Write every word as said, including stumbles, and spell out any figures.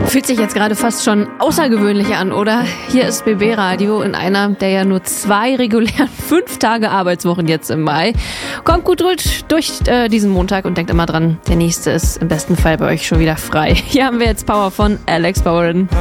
Fühlt sich jetzt gerade fast schon außergewöhnlich an, oder? Hier ist B B Radio in einer der ja nur zwei regulären fünf Tage Arbeitswochen jetzt im Mai. Kommt gut durch, durch äh, diesen Montag und denkt immer dran, der nächste ist im besten Fall bei euch schon wieder frei. Hier haben wir jetzt Power von Alex Bowden.